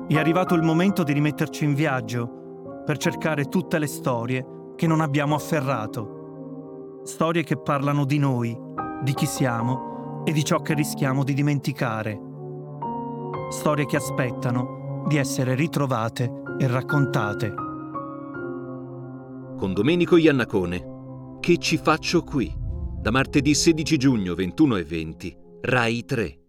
È arrivato il momento di rimetterci in viaggio per cercare tutte le storie che non abbiamo afferrato. Storie che parlano di noi, di chi siamo e di ciò che rischiamo di dimenticare. Storie che aspettano di essere ritrovate e raccontate. Con Domenico Iannacone. Che ci faccio qui? Da martedì 16 giugno 21:20, Rai 3.